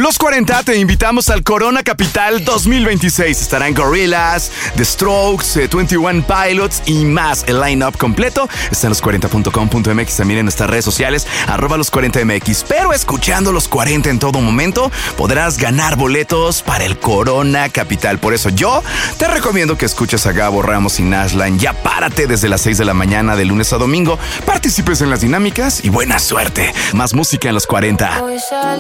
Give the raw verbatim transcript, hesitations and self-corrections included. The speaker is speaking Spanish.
Los cuarenta te invitamos al Corona Capital dos mil veintiséis. Estarán Gorillaz, The Strokes, eh, veintiuno Pilots y más. El line-up completo está en los cuarenta punto com punto m x, también en nuestras redes sociales, arroba los cuarenta m x. Pero escuchando los cuarenta en todo momento, podrás ganar boletos para el Corona Capital. Por eso yo te recomiendo que escuches a Gabo Ramos y Nashline. Ya párate desde las seis de la mañana de lunes a domingo, participes en las dinámicas y buena suerte. Más música en los cuarenta.